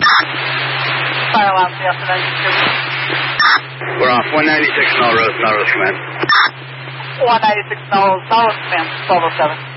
Fire alarm, the afternoon. We're off 196 Melrose, Command. 196 Melrose, Command, 1207.